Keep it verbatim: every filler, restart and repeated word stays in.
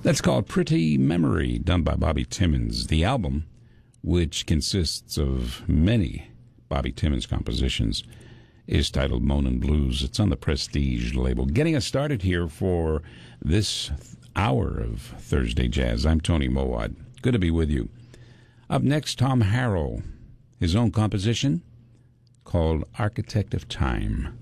That's called Pretty Memory, done by Bobby Timmons. The album, which consists of many Bobby Timmons compositions, is titled Moanin' Blues. It's on the Prestige label. Getting us started here for this hour of Thursday Jazz. I'm Tony Mowat. Good to be with you. Up next, Tom Harrell, his own composition called Architect of Time.